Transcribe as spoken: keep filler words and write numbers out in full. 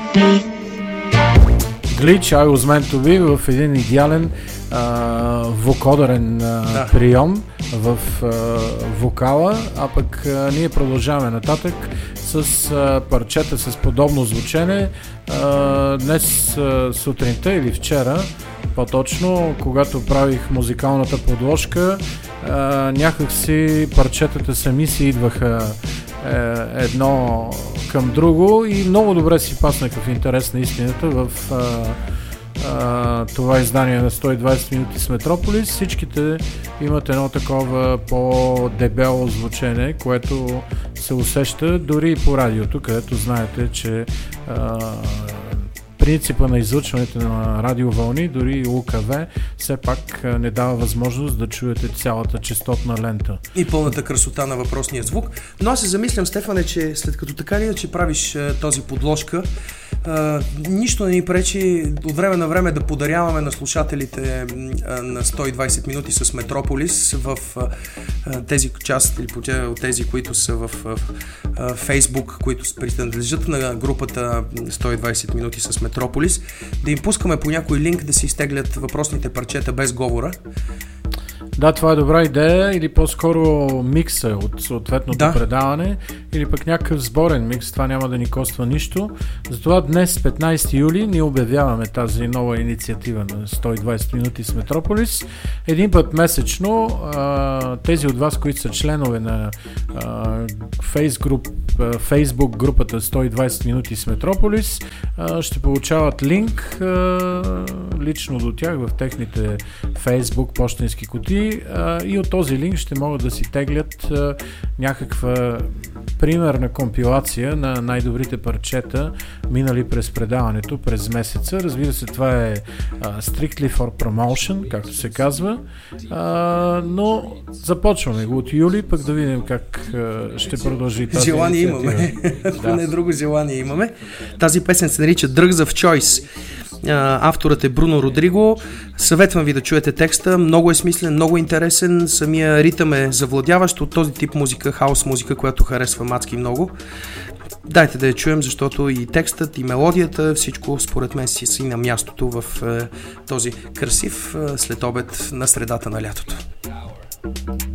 Glitch, I was meant to be в един идеален а, вокодерен а, да. прием в а, вокала, а пък а, ние продължаваме нататък с а, парчета с подобно звучене. А, днес а, сутринта или вчера, по-точно, когато правих музикалната подложка, а, някак си парчетата сами си идваха е, едно към друго и много добре си паснаха в интерес на истината в а, а, това издание на сто и двайсет минути с Метрополис. Всичките имат едно такова по-дебело звучене, което се усеща дори и по радиото, където знаете, че а, принципа на излъчването на радиовълни, дори и УКВ, все пак не дава възможност да чуете цялата честотна лента. И пълната красота на въпросния звук. Но аз се замислям, Стефане, че след като така или иначе правиш а, този подложка, а, нищо не ни пречи от време на време да подаряваме на слушателите а, на сто и двайсет минути с Метрополис в а, тези части, или от тези, които са в а, Фейсбук, които принадлежат на групата сто и двайсет минути с Метрополис, Метрополис, да им пускаме по някой линк да си изтеглят въпросните парчета без говора. Да, това е добра идея, или по-скоро микса от съответното да. предаване, или пък някакъв сборен микс, това няма да ни коства нищо. Затова днес, петнайсети юли, ние обявяваме тази нова инициатива на сто и двайсет минути с Метрополис. Един път месечно тези от вас, които са членове на Фейсбук групата сто и двайсет минути с Метрополис, ще получават линк лично до тях в техните Фейсбук почтенски кутии. И от този линк ще могат да си теглят а, някаква примерна компилация на най-добрите парчета, минали през предаването през месеца. Разбира се, това е а, strictly for promotion, както се казва, а, но започваме го от юли, пък да видим как а, ще продължи тази желание инициатива. Имаме, ако да. не друго желание имаме. Тази песен се нарича Drugs of Choice. Авторът е Бруно Родриго. Съветвам ви да чуете текста. Много е смислен, много интересен. Самия ритъм е завладяващ от този тип музика, хаос музика, която харесва мацки много. Дайте да я чуем, защото и текстът, и мелодията, всичко според мен си си на мястото в е, този красив е, следобед на средата на лятото.